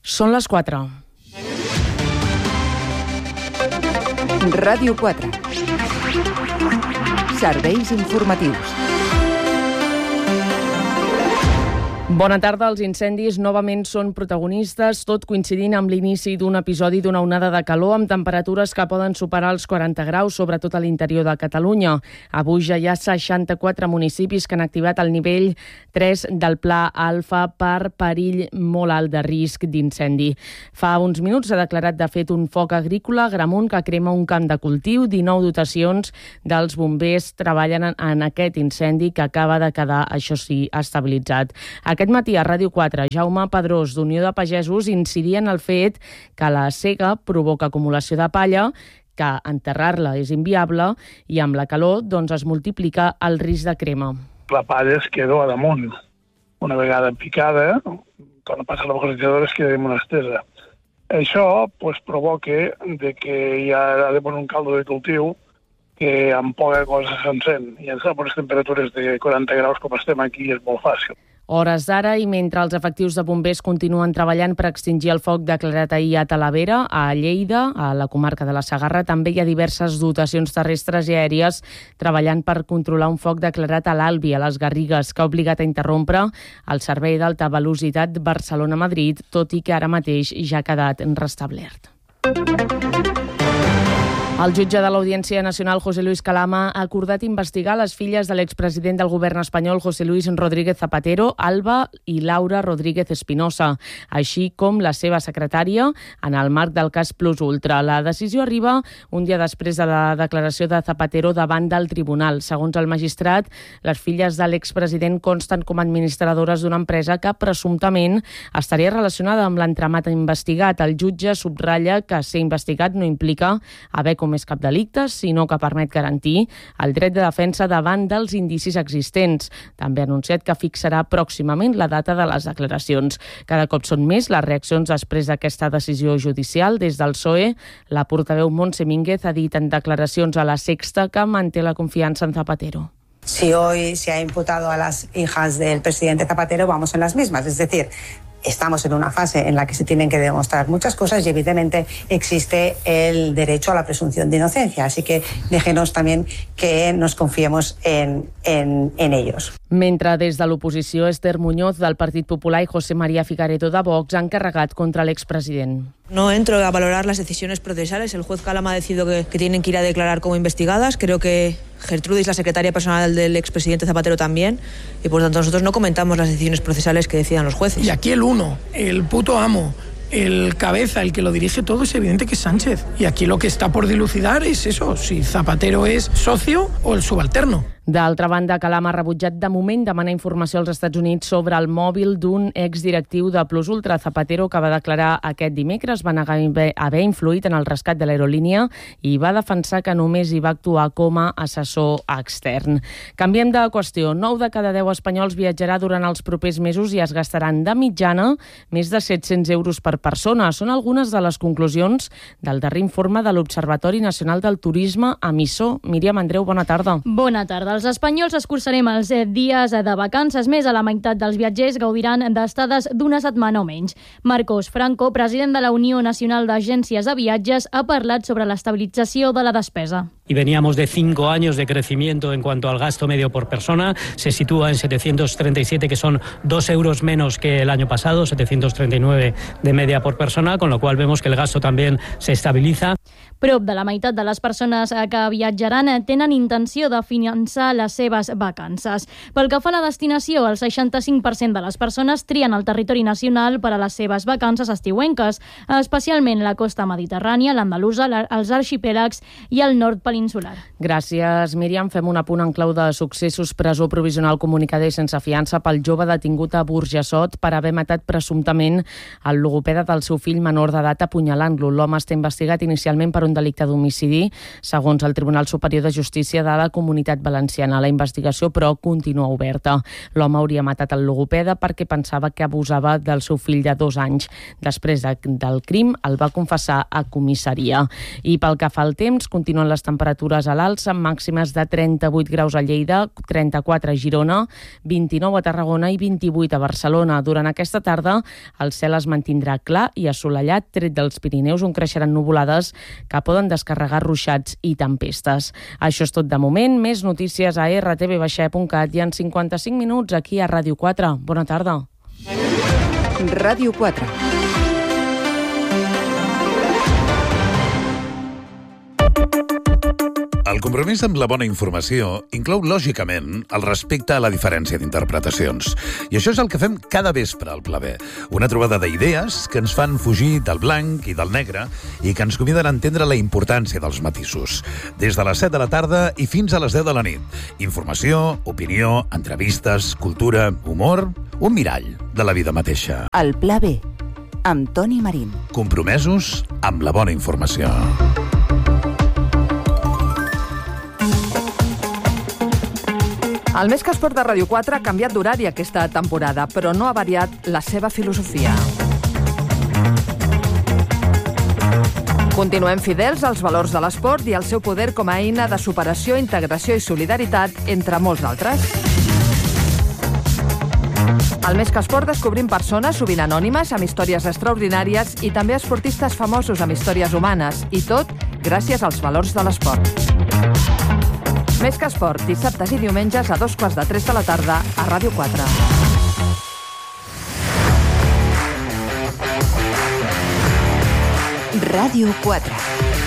Són les 4. Ràdio 4. Serveis informatius. Bona tarda. Els incendis novament són protagonistes, tot coincidint amb l'inici d'un episodi d'una onada de calor amb temperatures que poden superar els 40 graus, sobretot a l'interior de Catalunya. Avui ja hi ha 64 municipis que han activat el nivell 3 del Pla Alfa per perill molt alt de risc d'incendi. Fa uns minuts s'ha declarat de fet un foc agrícola a Gramunt que crema un camp de cultiu. 19 dotacions dels bombers treballen en aquest incendi que acaba de quedar, això sí, estabilitzat. Aquest matí a Ràdio 4, Jaume Pedrós, d'Unió de Pagesos, incidia en el fet que la sega provoca acumulació de palla, que enterrar-la és inviable i amb la calor es multiplica el risc de crema. La palla es queda a damunt. Una vegada picada, quan passa la cosetzadora es queda amb una estesa. Això provoca que hi ha d'haver un caldo de cultiu que amb poca cosa s'encén. I amb les temperatures de 40 graus com estem aquí és molt fàcil. Hores d'ara i mentre els efectius de bombers continuen treballant per extingir el foc declarat ahir a Talavera, a Lleida, a la comarca de la Segarra, també hi ha diverses dotacions terrestres i aèries treballant per controlar un foc declarat a l'Albi, a les Garrigues, que ha obligat a interrompre el servei d'alta velocitat Barcelona-Madrid, tot i que ara mateix ja ha quedat restablert. El jutge de l'Audiència Nacional, José Luis Calama, ha acordat investigar les filles de l'expresident del govern espanyol, José Luis Rodríguez Zapatero, Alba i Laura Rodríguez Espinosa, així com la seva secretària, en el marc del cas Plus Ultra. La decisió arriba un dia després de la declaració de Zapatero davant del tribunal. Segons el magistrat, les filles de l'expresident consten com a administradores d'una empresa que presumptament estaria relacionada amb l'entramat investigat. El jutge subratlla que ser investigat no implica haver comès cap delicte, sinó que permet garantir el dret de defensa davant dels indicis existents. També ha anunciat que fixarà pròximament la data de les declaracions. Cada cop són més les reaccions després d'aquesta decisió judicial. Des del PSOE, la portaveu Montse Mínguez ha dit en declaracions a La Sexta que manté la confiança en Zapatero. Si hoy se ha imputado a las hijas del presidente Zapatero, vamos en las mismas. Es decir, estamos en una fase en la que se tienen que demostrar muchas cosas y evidentemente existe el derecho a la presunción de inocencia. Así que déjenos también que nos confiemos en ellos. Mentre des de l'oposició Esther Muñoz del Partit Popular i José María Figaredo de Vox han carregat contra l'expresident. No entro a valorar las decisiones procesales. El juez Calama ha decidido que tienen que ir a declarar como investigadas. Creo que Gertrudis, la secretaria personal del expresidente Zapatero, también. Y por lo tanto nosotros no comentamos las decisiones procesales que decidan los jueces. Y aquí el uno, el puto amo, el cabeza, el que lo dirige todo, es evidente que es Sánchez. Y aquí lo que está por dilucidar es eso, si Zapatero es socio o el subalterno. D'altra banda, Calama ha rebutjat de moment demanar informació als Estats Units sobre el mòbil d'un exdirectiu de Plus Ultra. Zapatero, que va declarar aquest dimecres, va negar haver influït en el rescat de l'aerolínia i va defensar que només hi va actuar com a assessor extern. Canviem de qüestió. 9 de cada 10 espanyols viatjarà durant els propers mesos i es gastaran de mitjana més de 700 euros per persona. Són algunes de les conclusions del darrer informe de l'Observatori Nacional del Turisme emissor. Míriam Andreu, bona tarda. Bona tarda. Els espanyols escurçarem els dies de vacances. Més a la meitat dels viatgers gaudiran d'estades d'una setmana o menys. Marcos Franco, president de la Unió Nacional d'Agències de Viatges, ha parlat sobre l'estabilització de la despesa. Y veníamos de 5 años de crecimiento en cuanto al gasto medio por persona. Se sitúa en 737, que son 2 euros menos que el año pasado, 739 de media por persona, con lo cual vemos que el gasto también se estabiliza. Prop de la meitat de les persones que viatjaran tenen intenció de finançar les seves vacances. Pel que fa a la destinació, el 65% de les persones trien el territori nacional per a les seves vacances estiuenques, especialment la costa mediterrània, l'andalusa, els arxipèlags i el nord peninsular. Gràcies, Míriam. Fem un apunt en clau de successos. Presó provisional comunicada i sense fiança pel jove detingut a Burjassot per haver matat presumptament el logopeda del seu fill menor d'edat apunyalant-lo. L'home està investigat inicialment per un un delicte d'homicidi, segons el Tribunal Superior de Justícia de la Comunitat Valenciana. La investigació, però, continua oberta. L'home hauria matat el logopeda perquè pensava que abusava del seu fill de 2 anys. Després del crim, el va confessar a comissaria. I pel que fa al temps, continuen les temperatures a l'alça, amb màximes de 38 graus a Lleida, 34 a Girona, 29 a Tarragona i 28 a Barcelona. Durant aquesta tarda, el cel es mantindrà clar i assolellat, tret dels Pirineus, on creixeran nuvolades que poden descarregar ruixats i tempestes. Això és tot de moment. Més notícies a rtv.cat i en 55 minuts aquí a Ràdio 4. Bona tarda. Ràdio 4. El compromís amb la bona informació inclou, lògicament, el respecte a la diferència d'interpretacions. I això és el que fem cada vespre al Pla B. Una trobada d'idees que ens fan fugir del blanc i del negre i que ens conviden a entendre la importància dels matisos. Des de les 7 de la tarda i fins a les 10 de la nit. Informació, opinió, entrevistes, cultura, humor, un mirall de la vida mateixa. El Pla B, amb Toni Marín. Compromesos amb la bona informació. El Més que Esport de Ràdio 4 ha canviat d'horari aquesta temporada, però no ha variat la seva filosofia. Continuem fidels als valors de l'esport i al seu poder com a eina de superació, integració i solidaritat, entre molts d'altres. Al Més que Esport descobrim persones, sovint anònimes, amb històries extraordinàries i també esportistes famosos amb històries humanes, i tot gràcies als valors de l'esport. Més que Esport, dissabtes i diumenges a 2:15 de la tarda a Ràdio 4. Ràdio 4.